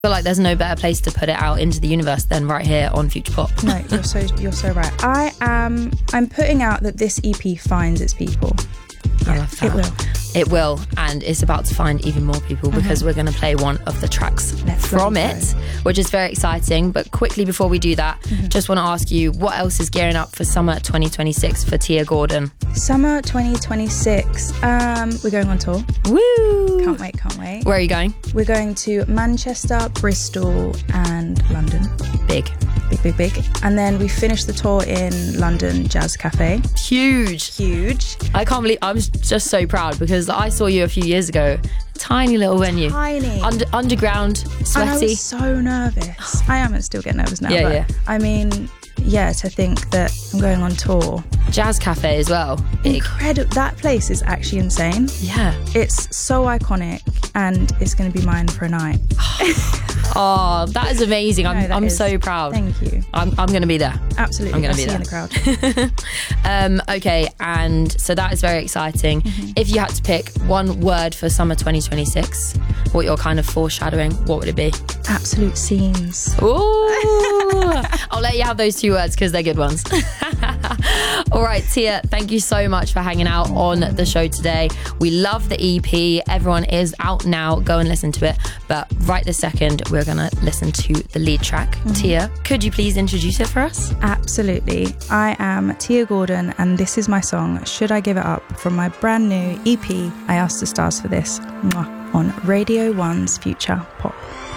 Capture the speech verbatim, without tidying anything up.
I feel like there's no better place to put it out into the universe than right here on Future Pop. No, you're so you're so right. I am I'm putting out that this E P finds its people. I love that. It will. It will, and it's about to find even more people because mm-hmm. we're going to play one of the tracks Let's from it, which is very exciting. But quickly before we do that, mm-hmm. just want to ask you, what else is gearing up for summer twenty twenty-six for Tia Gordon? Summer twenty twenty-six, um, we're going on tour. Woo! Can't wait, can't wait. Where are you going? We're going to Manchester, Bristol and London. Big. Big, big, big. And then we finished the tour in London Jazz Cafe. Huge. Huge. I can't believe, I'm just so proud because I saw you a few years ago. Tiny little venue. Tiny. Under, underground, sweaty. And I was so nervous. I am still get nervous now. Yeah, but yeah. I mean, yeah, to think that I'm going on tour. Jazz Cafe as well. Big. Incredible. That place is actually insane. Yeah. It's so iconic and it's going to be mine for a night. Oh, that is amazing. I'm, no, I'm is. so proud. Thank you. I'm, I'm going to be there. Absolutely. I'm going to be see there. You in the crowd. um, okay, and so that is very exciting. Mm-hmm. If you had to pick one word for summer twenty twenty-six, what you're kind of foreshadowing, what would it be? Absolute scenes. Ooh. I'll let you have those two words because they're good ones. All right, Tia, thank you so much for hanging out on the show today. We love the E P. Everyone is out now. Go and listen to it. But right this second, we're going to listen to the lead track. Mm-hmm. Tia, could you please introduce it for us? Absolutely. I am Tia Gordon, and this is my song, Should I Give It Up, from my brand new E P, I Asked the Stars for This, on Radio one's Future Pop.